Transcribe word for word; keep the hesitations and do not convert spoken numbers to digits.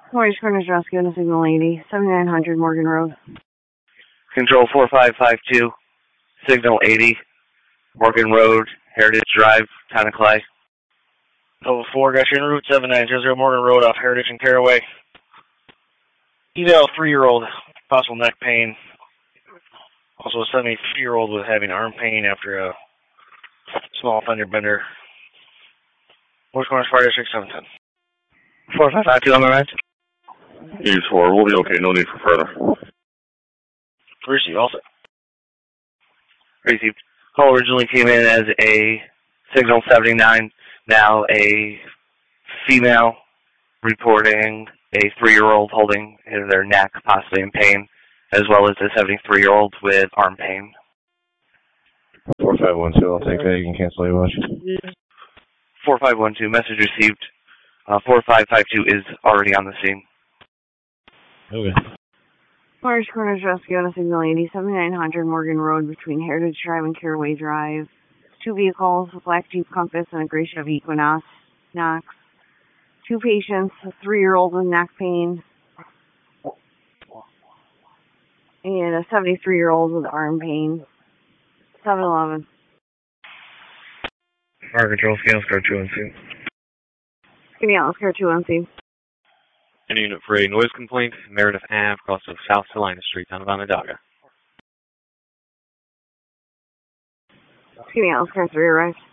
Orange Corners Rescue and a Signal eighty, seventy-nine hundred Morgan Road. Control four five five two, Signal eighty, Morgan Road, Heritage Drive, Town of Clay. Level four, got you en route seven nine zero zero Morgan Road off Heritage and Caraway. Eval three-year-old, possible neck pain. Also a seventy-three-year-old with having arm pain after a small fender bender. Orange Corners Fire District seven ten. four five five two on my right. Use four, we'll be okay, no need for further. Receive, also. Received. Call originally came in as a Signal seventy-nine, now a female reporting a three-year-old holding their neck, possibly in pain, as well as a seventy-three-year-old with arm pain. four five one two, I'll take that. You can cancel your watch. four five one two, message received. Uh, four five five two is already on the scene. Okay. Orange Corners Rescue and a Signal eighty, seventy-nine hundred Morgan Road between Heritage Drive and Caraway Drive. Two vehicles, a black Jeep Compass and a gray Chevy Equinox. Knox. Two patients, a three-year-old with neck pain, and a seventy-three-year-old with arm pain. seven eleven. Fire Control, Scan Scar two N C. Skinny Oscar two N C. Any unit for a noise complaint, Meredith Ave, across of South Salina Street, down of Onondaga. Skinny Oscar three arrived.